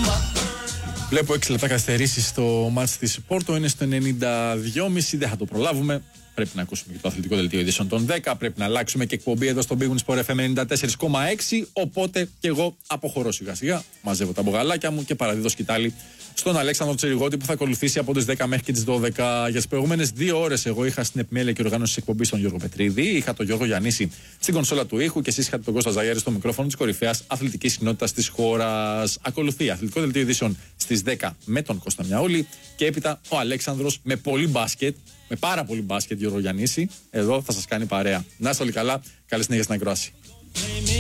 Βλέπω 6 λεπτά καθυστερήσεις στο μάτς της Πόρτο, είναι στο 92,5, δεν θα το προλάβουμε. Πρέπει να ακούσουμε και το αθλητικό δελτίο ειδήσεων των 10. Πρέπει να αλλάξουμε και εκπομπή εδώ στο Big Win Sport FM 94,6. Οπότε και εγώ αποχωρώ σιγά σιγά. Μαζεύω τα μπογαλάκια μου και παραδίδω σκητάλη στον Αλέξανδρο Τσιριγότη που θα ακολουθήσει από τις 10 μέχρι και τις 12. Για τις προηγούμενες 2 ώρες εγώ είχα στην επιμέλεια και οργάνωση της εκπομπής τον Γιώργο Πετρίδη. Είχα τον Γιώργο Γιαννίση στην κονσόλα του ήχου και εσείς είχατε τον Κώστα Ζαγιάρη στο μικρόφωνο της κορυφαίας αθλητικής κοινότητας της χώρας. Ακολουθεί αθλητικό δελτίο ειδήσεων στις 10 με τον Κώστα Μιαούλη και έπειτα ο Αλέξανδρος με πολύ μπάσκετ. Με πάρα πολύ μπάσκετ, Γιώργο Γιαννίση. Εδώ θα σας κάνει παρέα. Να είστε όλοι καλά. Καλή συνέχεια στην ακρόαση.